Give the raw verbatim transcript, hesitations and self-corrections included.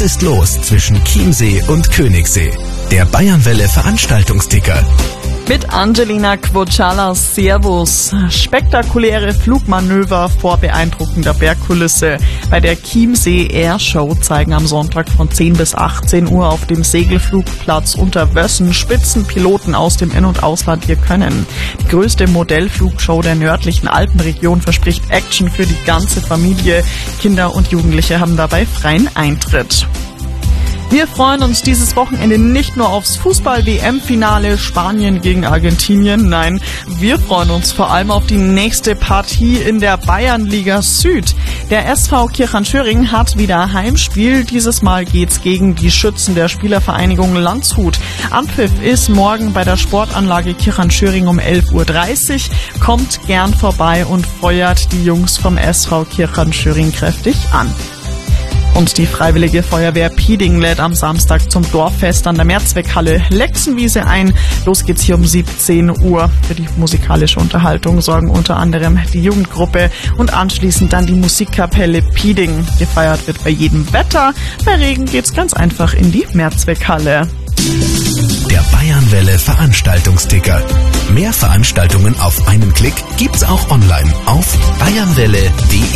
Was ist los zwischen Chiemsee und Königssee? Der Bayernwelle Veranstaltungsticker. Mit Angelina Kwochalas Servus. Spektakuläre Flugmanöver vor beeindruckender Bergkulisse. Bei der Chiemsee Air Show zeigen am Sonntag von zehn bis achtzehn Uhr auf dem Segelflugplatz unter Wössen Spitzenpiloten aus dem In- und Ausland ihr Können. Die größte Modellflugshow der nördlichen Alpenregion verspricht Action für die ganze Familie. Kinder und Jugendliche haben dabei freien Eintritt. Wir freuen uns dieses Wochenende nicht nur aufs Fußball-W M-Finale Spanien gegen Argentinien, nein, wir freuen uns vor allem auf die nächste Partie in der Bayernliga Süd. Der S V Kirchheim-Schöring hat wieder Heimspiel, dieses Mal geht's gegen die Schützen der Spielervereinigung Landshut. Anpfiff ist morgen bei der Sportanlage Kirchheim-Schöring um elf Uhr dreißig. Kommt gern vorbei und feuert die Jungs vom S V Kirchheim-Schöring kräftig an. Und die Freiwillige Feuerwehr Pieding lädt am Samstag zum Dorffest an der Mehrzweckhalle Lexenwiese ein. Los geht's hier um siebzehn Uhr. Für die musikalische Unterhaltung sorgen unter anderem die Jugendgruppe und anschließend dann die Musikkapelle Pieding. Gefeiert wird bei jedem Wetter. Bei Regen geht's ganz einfach in die Mehrzweckhalle. Der Bayernwelle Veranstaltungsticker. Mehr Veranstaltungen auf einen Klick gibt's auch online auf bayernwelle punkt de.